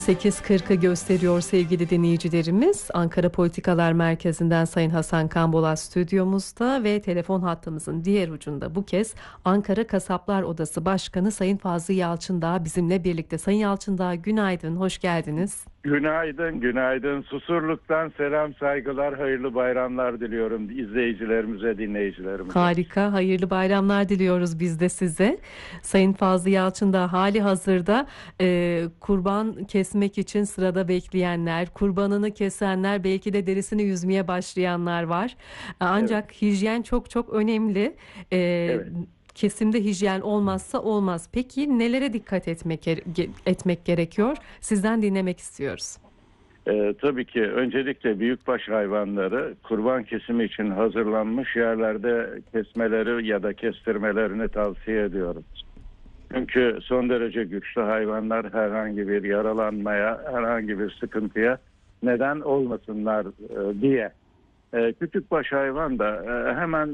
8.40'ı gösteriyor sevgili dinleyicilerimiz. Ankara Politikalar Merkezi'nden Sayın Hasan Kambolat stüdyomuzda ve telefon hattımızın diğer ucunda bu kez Ankara Kasaplar Odası Başkanı Sayın Fazlı Yalçındağ bizimle birlikte. Sayın Yalçındağ, günaydın, hoş geldiniz. Günaydın, günaydın. Susurluk'tan selam, saygılar, hayırlı bayramlar diliyorum izleyicilerimize, dinleyicilerimize. Harika, hayırlı bayramlar diliyoruz biz de size. Sayın Fazlı Yalçındağ, hali hazırda kurban kesmek için sırada bekleyenler, kurbanını kesenler, belki de derisini yüzmeye başlayanlar var. Ancak evet, hijyen çok çok önemli. Evet. Kesimde hijyen olmazsa olmaz. Peki nelere dikkat etmek gerekiyor? Sizden dinlemek istiyoruz. Tabii ki öncelikle büyükbaş hayvanları kurban kesimi için hazırlanmış yerlerde kesmeleri ya da kestirmelerini tavsiye ediyoruz. Çünkü son derece güçlü hayvanlar herhangi bir yaralanmaya, herhangi bir sıkıntıya neden olmasınlar diye. Küçükbaş hayvan da hemen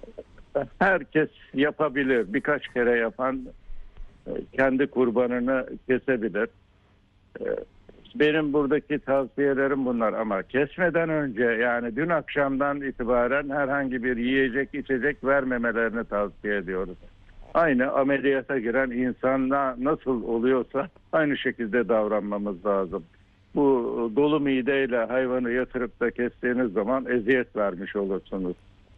herkes yapabilir. Birkaç kere yapan kendi kurbanını kesebilir. Benim buradaki tavsiyelerim bunlar ama kesmeden önce, yani dün akşamdan itibaren herhangi bir yiyecek içecek vermemelerini tavsiye ediyoruz. Aynı ameliyata giren insana nasıl oluyorsa aynı şekilde davranmamız lazım. Bu dolu mideyle hayvanı yatırıp da kestiğiniz zaman eziyet vermiş olursunuz.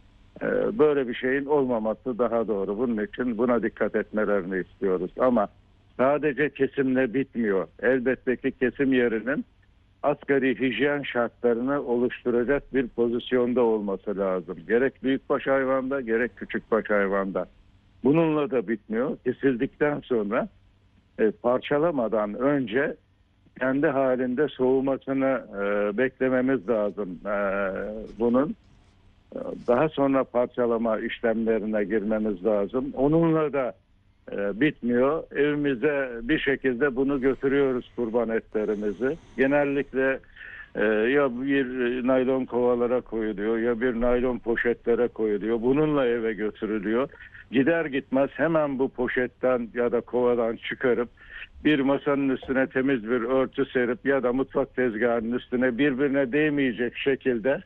Böyle bir şeyin olmaması daha doğru. Bunun için buna dikkat etmelerini istiyoruz. Ama sadece kesimle bitmiyor. Elbette ki kesim yerinin asgari hijyen şartlarını oluşturacak bir pozisyonda olması lazım. Gerek büyükbaş hayvanda gerek küçükbaş hayvanda. Bununla da bitmiyor. Kesildikten sonra parçalamadan önce kendi halinde soğumasını beklememiz lazım. Bunun daha sonra parçalama işlemlerine girmemiz lazım. Onunla da bitmiyor. Evimize bir şekilde bunu götürüyoruz, kurban etlerimizi. Genellikle ya bir naylon kovalara koyuluyor ya bir naylon poşetlere koyuluyor. Bununla eve götürülüyor. Gider gitmez hemen bu poşetten ya da kovadan çıkarıp bir masanın üstüne temiz bir örtü serip ya da mutfak tezgahının üstüne birbirine değmeyecek şekilde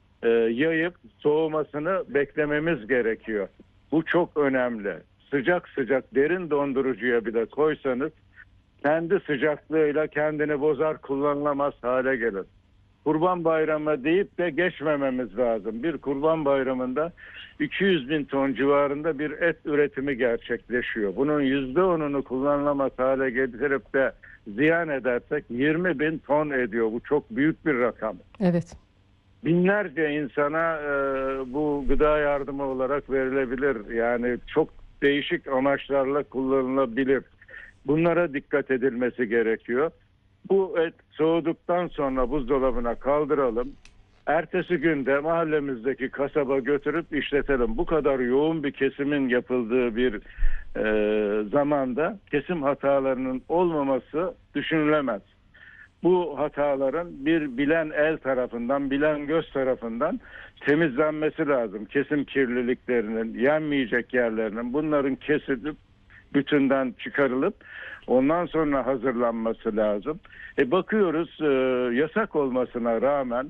yayıp soğumasını beklememiz gerekiyor. Bu çok önemli. Sıcak sıcak derin dondurucuya bile koysanız kendi sıcaklığıyla kendini bozar, kullanılamaz hale gelir. Kurban bayramı deyip de geçmememiz lazım. Bir kurban bayramında 200 bin ton civarında bir et üretimi gerçekleşiyor. Bunun %10'unu kullanılamaz hale getirip de ziyan edersek 20 bin ton ediyor. Bu çok büyük bir rakam. Evet. Binlerce insana bu gıda yardımı olarak verilebilir. Yani çok değişik amaçlarla kullanılabilir. Bunlara dikkat edilmesi gerekiyor. Bu et soğuduktan sonra buzdolabına kaldıralım. Ertesi günde mahallemizdeki kasaba götürüp işletelim. Bu kadar yoğun bir kesimin yapıldığı bir zamanda kesim hatalarının olmaması düşünülemez. Bu hataların bir bilen el tarafından, bilen göz tarafından temizlenmesi lazım. Kesim kirliliklerinin, yenmeyecek yerlerinin, bunların kesilip bütünden çıkarılıp ondan sonra hazırlanması lazım. Bakıyoruz yasak olmasına rağmen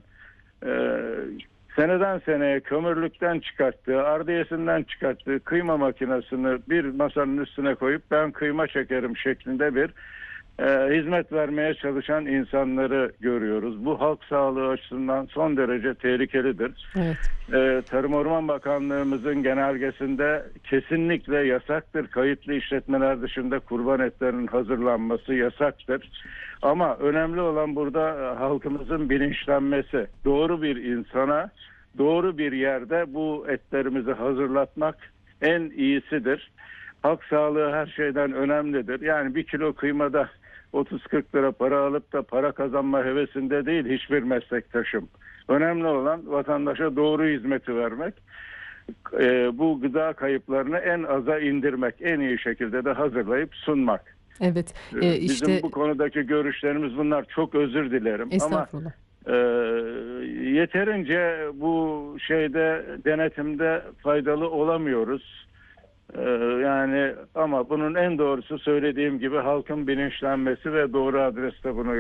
seneden seneye kömürlükten çıkarttığı, ardiyesinden çıkarttığı kıyma makinesini bir masanın üstüne koyup ben kıyma çekerim şeklinde bir hizmet vermeye çalışan insanları görüyoruz. Bu halk sağlığı açısından son derece tehlikelidir. Evet. Tarım Orman Bakanlığımızın genelgesinde kesinlikle yasaktır. Kayıtlı işletmeler dışında kurban etlerinin hazırlanması yasaktır. Ama önemli olan burada halkımızın bilinçlenmesi. Doğru bir insana, doğru bir yerde bu etlerimizi hazırlatmak en iyisidir. Halk sağlığı her şeyden önemlidir. Yani bir kilo kıymada 30-40 lira para alıp da para kazanma hevesinde değil hiçbir meslektaşım. Önemli olan vatandaşa doğru hizmeti vermek. Bu gıda kayıplarını en aza indirmek, en iyi şekilde de hazırlayıp sunmak. Evet. Bizim bu konudaki görüşlerimiz bunlar. Çok özür dilerim. Estağfurullah. Ama yeterince bu denetimde faydalı olamıyoruz. Yani ama bunun en doğrusu söylediğim gibi halkın bilinçlenmesi ve doğru adreste bunu